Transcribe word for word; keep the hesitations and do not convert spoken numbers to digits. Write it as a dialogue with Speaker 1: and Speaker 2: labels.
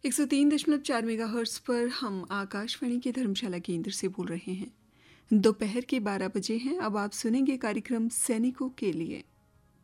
Speaker 1: एक सौ तीन दशमलव चार मेगाहर्ट्ज़ पर हम आकाशवाणी के धर्मशाला केंद्र से बोल रहे हैं। दोपहर के बारह बजे हैं। अब आप सुनेंगे कार्यक्रम सैनिकों के लिए।